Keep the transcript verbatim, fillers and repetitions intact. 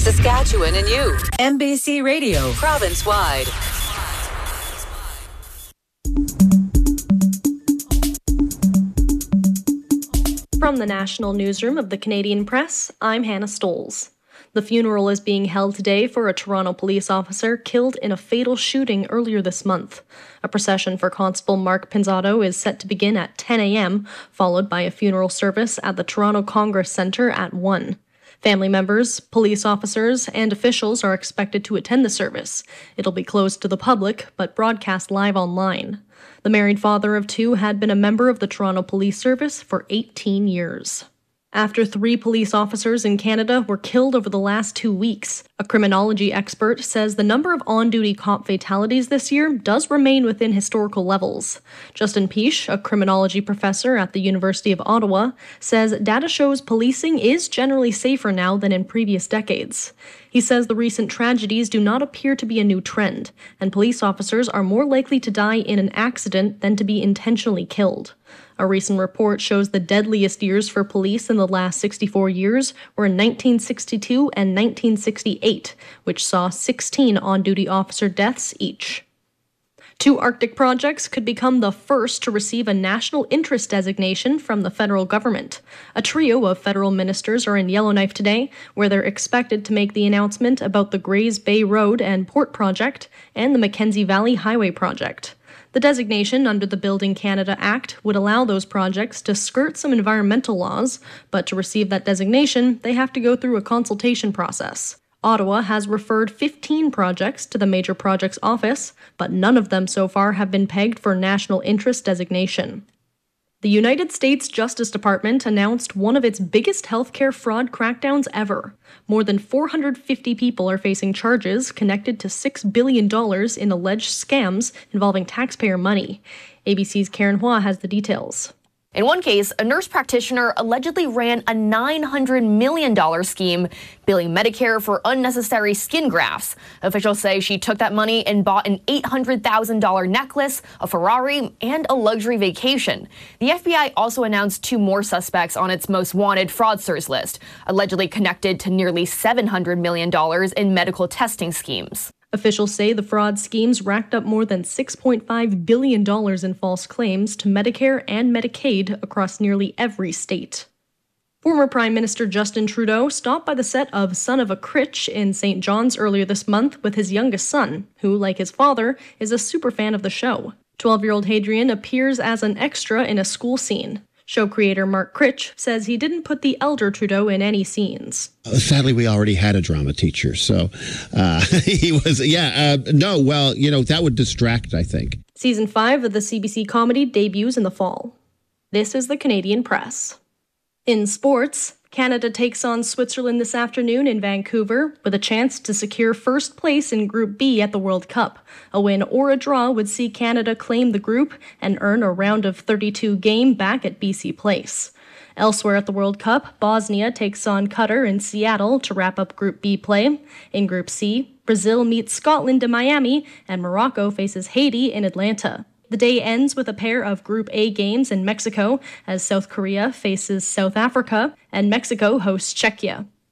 Saskatchewan and you. N B C Radio, province-wide. From the National Newsroom of the Canadian Press, I'm Hannah Stoles. The funeral is being held today for a Toronto police officer killed in a fatal shooting earlier this month. A procession for Constable Mark Pinzotto is set to begin at ten a.m., followed by a funeral service at the Toronto Congress Centre at one. Family members, police officers, and officials are expected to attend the service. It'll be closed to the public, but broadcast live online. The married father of two had been a member of the Toronto Police Service for eighteen years. After three police officers in Canada were killed over the last two weeks, a criminology expert says the number of on-duty cop fatalities this year does remain within historical levels. Justin Piche, a criminology professor at the University of Ottawa, says data shows policing is generally safer now than in previous decades. He says the recent tragedies do not appear to be a new trend, and police officers are more likely to die in an accident than to be intentionally killed. A recent report shows the deadliest years for police in the last sixty-four years were in nineteen sixty-two and nineteen sixty-eight, which saw sixteen on-duty officer deaths each. Two Arctic projects could become the first to receive a national interest designation from the federal government. A trio of federal ministers are in Yellowknife today, where they're expected to make the announcement about the Grays Bay Road and Port project and the Mackenzie Valley Highway project. The designation under the Building Canada Act would allow those projects to skirt some environmental laws, but to receive that designation, they have to go through a consultation process. Ottawa has referred fifteen projects to the Major Projects Office, but none of them so far have been pegged for national interest designation. The United States Justice Department announced one of its biggest healthcare fraud crackdowns ever. More than four hundred fifty people are facing charges connected to six billion dollars in alleged scams involving taxpayer money. A B C's Karen Hua has the details. In one case, a nurse practitioner allegedly ran a nine hundred million dollars scheme, billing Medicare for unnecessary skin grafts. Officials say she took that money and bought an eight hundred thousand dollars necklace, a Ferrari, and a luxury vacation. The F B I also announced two more suspects on its most wanted fraudsters list, allegedly connected to nearly seven hundred million dollars in medical testing schemes. Officials say the fraud schemes racked up more than six point five billion dollars in false claims to Medicare and Medicaid across nearly every state. Former Prime Minister Justin Trudeau stopped by the set of Son of a Critch in Saint John's earlier this month with his youngest son, who, like his father, is a super fan of the show. twelve-year-old Hadrian appears as an extra in a school scene. Show creator Mark Critch says he didn't put the elder Trudeau in any scenes. Uh, sadly, we already had a drama teacher, so uh, he was, yeah, uh, no, well, you know, that would distract, I think. Season five of the C B C comedy debuts in the fall. This is the Canadian Press. In sports, Canada takes on Switzerland this afternoon in Vancouver with a chance to secure first place in Group B at the World Cup. A win or a draw would see Canada claim the group and earn a round of thirty-two game back at B C Place. Elsewhere at the World Cup, Bosnia takes on Qatar in Seattle to wrap up Group B play. In Group C, Brazil meets Scotland in Miami, and Morocco faces Haiti in Atlanta. The day ends with a pair of Group A games in Mexico as South Korea faces South Africa and Mexico hosts Czechia.